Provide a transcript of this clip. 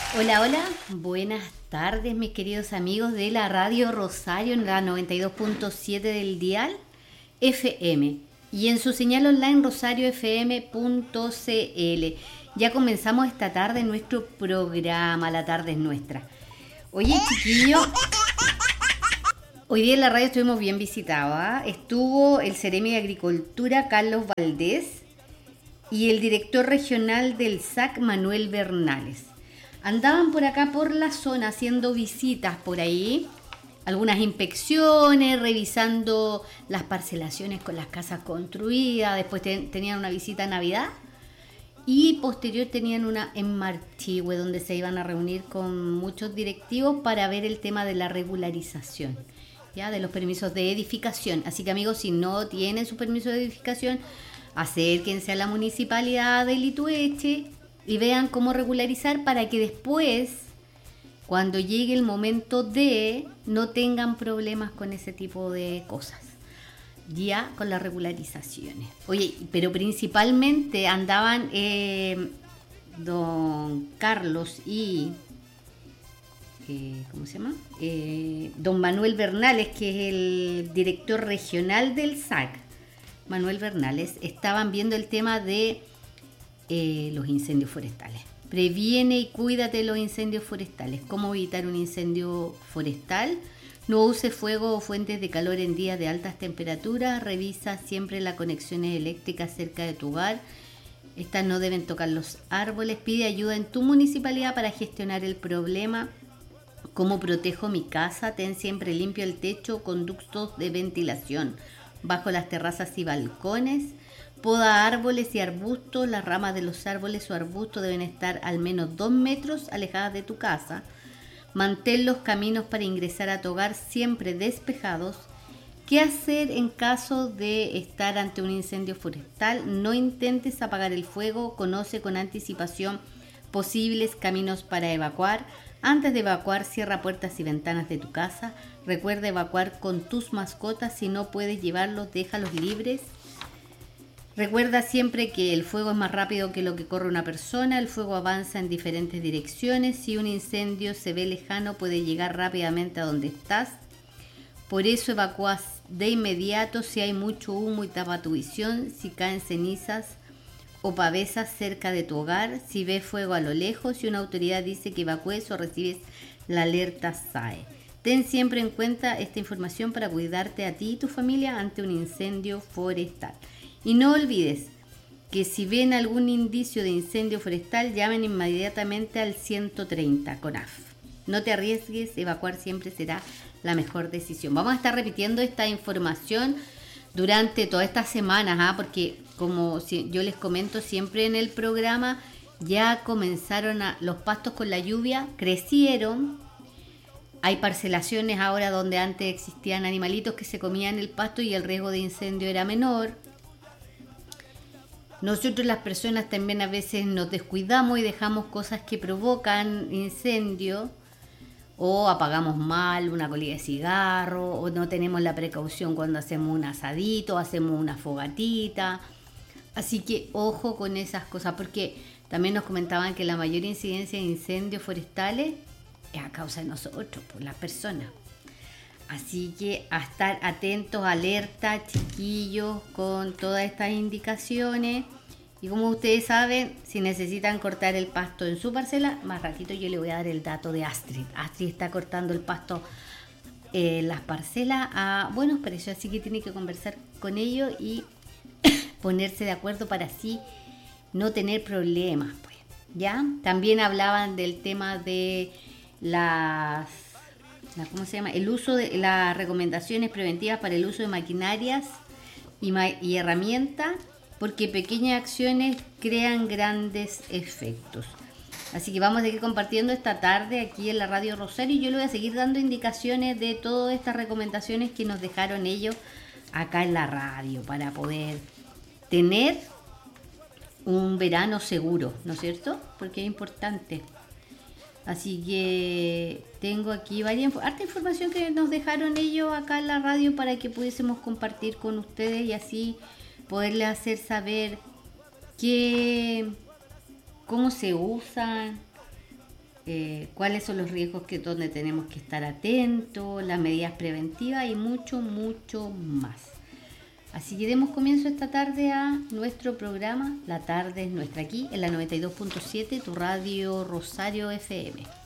Hola, hola, buenas tardes mis queridos amigos de la Radio Rosario en la 92.7 del dial FM y en su señal online rosariofm.cl. Ya comenzamos esta tarde nuestro programa, La Tarde es Nuestra. Oye chiquillos, hoy día en la radio estuvimos bien visitados, ¿eh? Estuvo el Ceremi de Agricultura Carlos Valdés y el director regional del SAC Manuel Bernales. Andaban por acá por la zona haciendo visitas por ahí, algunas inspecciones, revisando las parcelaciones con las casas construidas, después tenían una visita a Navidad y posterior tenían una en Marchihue donde se iban a reunir con muchos directivos para ver el tema de la regularización, ya, de los permisos de edificación. Así que amigos, si no tienen su permiso de edificación, acérquense a la municipalidad de Litueche y vean cómo regularizar para que después, cuando llegue el momento de, no tengan problemas con ese tipo de cosas, ya con las regularizaciones. Oye, pero principalmente andaban don Carlos y ¿cómo se llama? Don Manuel Bernales, que es el director regional del SAC. Manuel Bernales, estaban viendo el tema de los incendios forestales. Previene y cuídate de los incendios forestales. ¿Cómo evitar un incendio forestal? No uses fuego o fuentes de calor en días de altas temperaturas. Revisa siempre las conexiones eléctricas cerca de tu hogar. Estas no deben tocar los árboles. Pide ayuda en tu municipalidad para gestionar el problema. ¿Cómo protejo mi casa? Ten siempre limpio el techo, conductos de ventilación bajo las terrazas y balcones. Poda árboles y arbustos. Las ramas de los árboles o arbustos deben estar al menos 2 metros alejadas de tu casa. Mantén los caminos para ingresar a tu hogar siempre despejados. ¿Qué hacer en caso de estar ante un incendio forestal? No intentes apagar el fuego. Conoce con anticipación posibles caminos para evacuar. Antes de evacuar, cierra puertas y ventanas de tu casa. Recuerda evacuar con tus mascotas. Si no puedes llevarlos, déjalos libres. Recuerda siempre que el fuego es más rápido que lo que corre una persona. El fuego avanza en diferentes direcciones. Si un incendio se ve lejano, puede llegar rápidamente a donde estás. Por eso evacúas de inmediato. Si hay mucho humo y tapa tu visión. Si caen cenizas o pavesas cerca de tu hogar. Si ves fuego a lo lejos. Si una autoridad dice que evacúes o recibes la alerta SAE. Ten siempre en cuenta esta información para cuidarte a ti y tu familia ante un incendio forestal. Y no olvides que si ven algún indicio de incendio forestal, llamen inmediatamente al 130 CONAF. No te arriesgues, evacuar siempre será la mejor decisión. Vamos a estar repitiendo esta información durante todas estas semanas, porque como yo les comento siempre en el programa, ya comenzaron los pastos con la lluvia, crecieron. Hay parcelaciones ahora donde antes existían animalitos que se comían el pasto y el riesgo de incendio era menor. Nosotros las personas también a veces nos descuidamos y dejamos cosas que provocan incendio, o apagamos mal una colilla de cigarro, o no tenemos la precaución cuando hacemos un asadito, hacemos una fogatita. Así que ojo con esas cosas, porque también nos comentaban que la mayor incidencia de incendios forestales es a causa de nosotros, por las personas. Así que a estar atentos, alerta, chiquillos, con todas estas indicaciones. Y como ustedes saben, si necesitan cortar el pasto en su parcela, más ratito yo le voy a dar el dato de Astrid. Astrid está cortando el pasto en las parcelas a buenos precios, así que tiene que conversar con ellos y ponerse de acuerdo para así no tener problemas, pues. ¿Ya? También hablaban del tema de ¿cómo se llama? El uso de las recomendaciones preventivas para el uso de maquinarias y herramientas, porque pequeñas acciones crean grandes efectos. Así que vamos a seguir compartiendo esta tarde aquí en la Radio Rosario y yo le voy a seguir dando indicaciones de todas estas recomendaciones que nos dejaron ellos acá en la radio para poder tener un verano seguro, ¿no es cierto? Porque es importante. Así que tengo aquí harta información que nos dejaron ellos acá en la radio para que pudiésemos compartir con ustedes y así poderles hacer saber cómo se usan, cuáles son los riesgos donde tenemos que estar atentos, las medidas preventivas y mucho, mucho más. Así que demos comienzo esta tarde a nuestro programa. La tarde es nuestra aquí en la 92.7, tu radio Rosario FM.